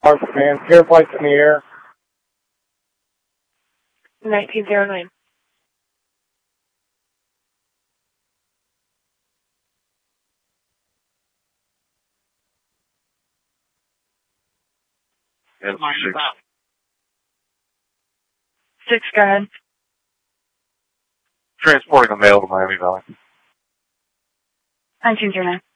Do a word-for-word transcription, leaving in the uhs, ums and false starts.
Our command, clear flights in the air. nineteen oh nine. And six. Six, go ahead. Transporting a male to Miami Valley. nineteen oh nine.